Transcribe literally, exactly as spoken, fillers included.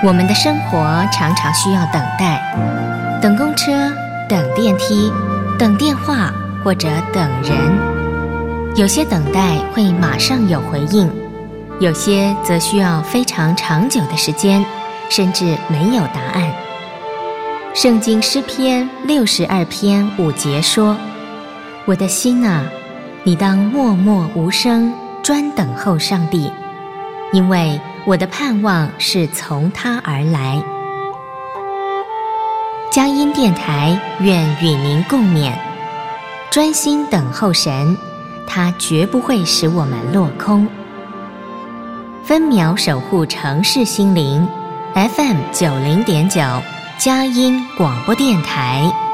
我们的生活常常需要等待，等公车，等电梯，等电话，或者等人。有些等待会马上有回应，有些则需要非常长久的时间，甚至没有答案。圣经诗篇六十二篇五节说：我的心啊，你当默默无声，专等候上帝，因为我的盼望是从他而来。佳音电台愿与您共勉，专心等候神，他绝不会使我们落空。分秒守护城市心灵 F M 九零点九佳音广播电台。